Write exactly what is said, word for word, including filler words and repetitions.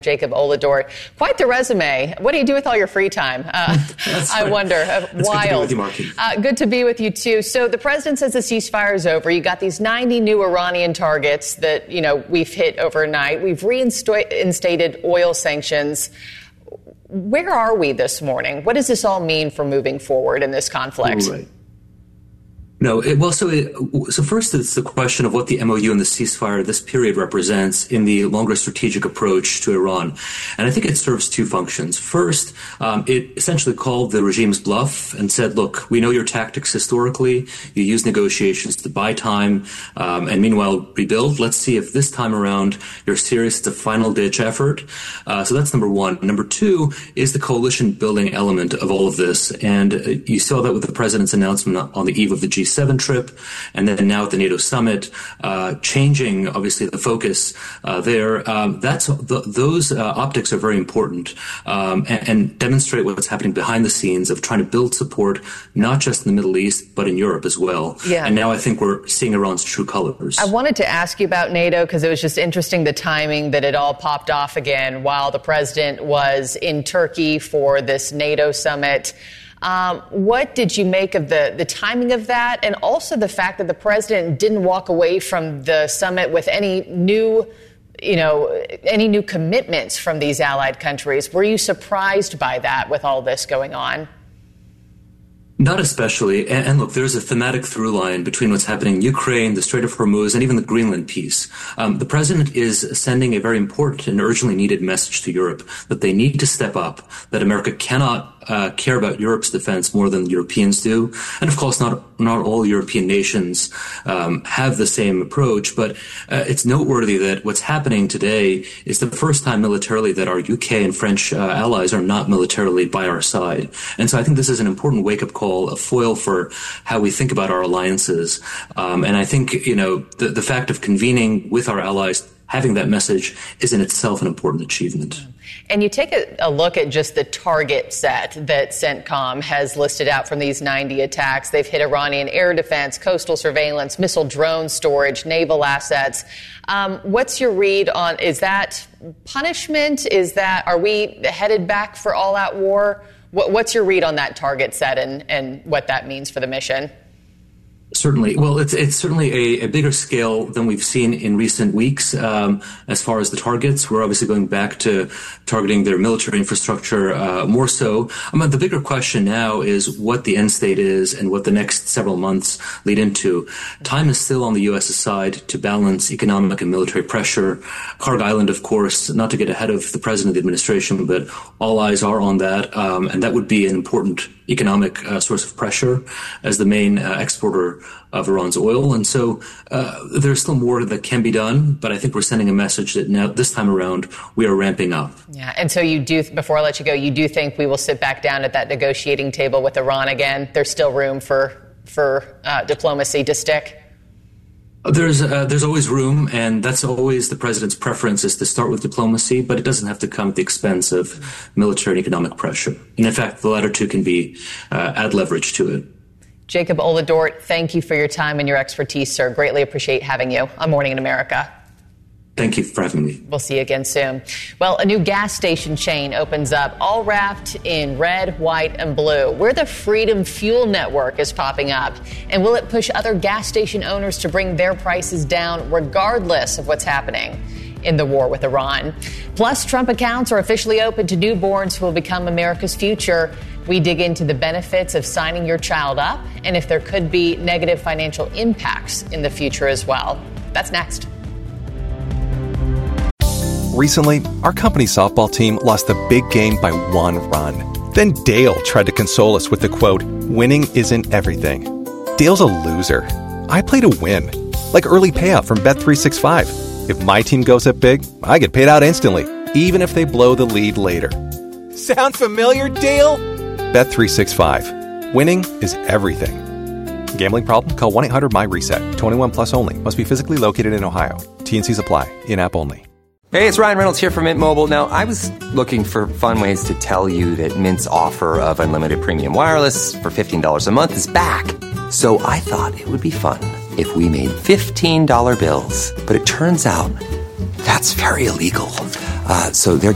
Jacob Oladort. Quite the resume. What do you do with all your free time? Uh, I right. wonder. Uh, That's wild. Good to be with you, uh, good to be with you, too. So the president says the ceasefire is over. You got these ninety new Iranian targets that, you know, we've hit overnight. We've reinstated oil sanctions. Where are we this morning? What does this all mean for moving forward in this conflict? Right. No, it, well, so it, so first it's the question of what the M O U and the ceasefire, this period represents in the longer strategic approach to Iran. And I think it serves two functions. First, um, it essentially called the regime's bluff and said, look, we know your tactics historically. You use negotiations to buy time um, and meanwhile rebuild. Let's see if this time around you're serious. It's a final ditch effort. Uh, so that's number one. Number two is the coalition building element of all of this. And uh, you saw that with the president's announcement on the eve of the G seven trip, and then now at the NATO summit, uh, changing obviously the focus uh, there. Um, that's the, those uh, optics are very important um, and, and demonstrate what's happening behind the scenes of trying to build support not just in the Middle East but in Europe as well. Yeah. And now I think we're seeing Iran's true colors. I wanted to ask you about NATO because it was just interesting the timing that it all popped off again while the president was in Turkey for this NATO summit. Um, what did you make of the, the timing of that, and also the fact that the president didn't walk away from the summit with any new, you know, any new commitments from these allied countries? Were you surprised by that with all this going on? Not especially. And, and look, there's a thematic through line between what's happening in Ukraine, the Strait of Hormuz, and even the Greenland piece. Um, the president is sending a very important and urgently needed message to Europe that they need to step up, that America cannot uh, care about Europe's defense more than the Europeans do. And of course, not not all European nations um, have the same approach, but uh, it's noteworthy that what's happening today is the first time militarily that our U K and French uh, allies are not militarily by our side. And so I think this is an important wake-up call, a foil for how we think about our alliances. Um, and I think, you know, the, the fact of convening with our allies, having that message is in itself an important achievement. And you take a, a look at just the target set that CENTCOM has listed out from these ninety attacks. They've hit Iranian air defense, coastal surveillance, missile drone storage, naval assets. Um, what's your read on, is that punishment? Is that, are we headed back for all-out war? What, what's your read on that target set and, and what that means for the mission? Certainly. Well, it's it's certainly a, a bigger scale than we've seen in recent weeks. Um, as far as the targets, we're obviously going back to targeting their military infrastructure uh, more so. I mean, the bigger question now is what the end state is and what the next several months lead into. Time is still on the U S's side to balance economic and military pressure. Kharg Island, of course, not to get ahead of the president of the administration, but all eyes are on that, um, and that would be an important economic uh, source of pressure as the main uh, exporter of Iran's oil. And so uh, there's still more that can be done, but I think we're sending a message that now, this time around, we are ramping up. Yeah, and so you do, before I let you go, you do think we will sit back down at that negotiating table with Iran again? There's still room for, for uh, diplomacy to stick? There's uh, there's always room, and that's always the president's preference, is to start with diplomacy, but it doesn't have to come at the expense of military and economic pressure. And in fact, the latter two can be uh, add leverage to it. Jacob Oladort, thank you for your time and your expertise, sir. Greatly appreciate having you on Morning in America. Thank you for having me. We'll see you again soon. Well, a new gas station chain opens up, all wrapped in red, white, and blue, where the Freedom Fuel Network is popping up. And will it push other gas station owners to bring their prices down regardless of what's happening in the war with Iran? Plus, Trump accounts are officially open to newborns who will become America's future. We dig into the benefits of signing your child up and if there could be negative financial impacts in the future as well. That's next. Recently, our company softball team lost a big game by one run. Then Dale tried to console us with the quote, "Winning isn't everything." Dale's a loser. I play to win, like early payout from Bet three sixty-five. If my team goes up big, I get paid out instantly, even if they blow the lead later. Sound familiar, Dale? Bet three sixty-five. Winning is everything. Gambling problem? Call one eight hundred M Y reset. twenty-one plus only. Must be physically located in Ohio. T and C's apply. In-app only. Hey, it's Ryan Reynolds here from Mint Mobile. Now, I was looking for fun ways to tell you that Mint's offer of unlimited premium wireless for fifteen dollars a month is back. So I thought it would be fun if we made fifteen dollar bills. But it turns out that's very illegal. Uh, so they're